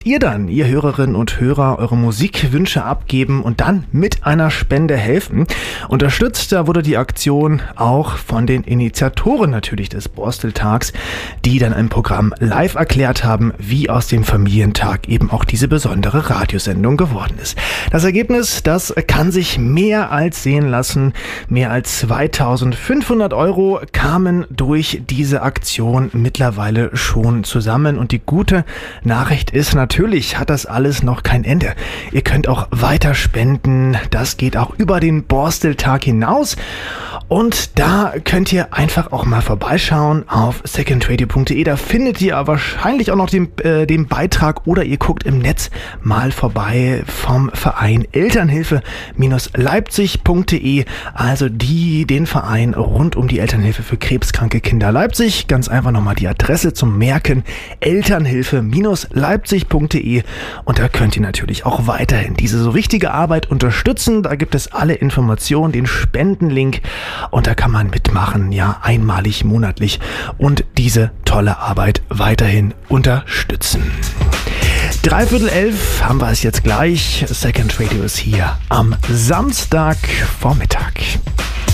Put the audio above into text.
Ihr dann, ihr Hörerinnen und Hörer, eure Musikwünsche abgeben und dann mit einer Spende helfen. Unterstützt, da wurde die Aktion auch von den Initiatoren natürlich des Borsteltags, die dann im Programm live erklärt haben, wie aus dem Familientag eben auch diese besondere Radiosendung geworden ist. Das Ergebnis, das kann sich mehr als sehen lassen. Mehr als 2500 € kamen durch diese Aktion mittlerweile schon zusammen. Und die gute Nachricht ist natürlich, hat das alles noch kein Ende. Ihr könnt auch weiter spenden. Das geht auch über den Borsteltag hinaus. Und da könnt ihr einfach auch mal vorbeischauen auf secondradio.de. Da findet ihr wahrscheinlich auch noch den Beitrag oder ihr guckt im Netz mal vorbei vom Verein Elternhilfe-Leipzig.de. Also den Verein rund um die Elternhilfe für krebskranke Kinder Leipzig. Ganz einfach nochmal die Adresse zum Merken: Elternhilfe-Leipzig.de. Und da könnt ihr natürlich auch weiterhin diese so wichtige Arbeit unterstützen. Da gibt es alle Informationen, den Spendenlink. Und da kann man mitmachen, ja, einmalig, monatlich und diese tolle Arbeit weiterhin unterstützen. 10:45 haben wir es jetzt gleich. Second Radio ist hier am Samstagvormittag.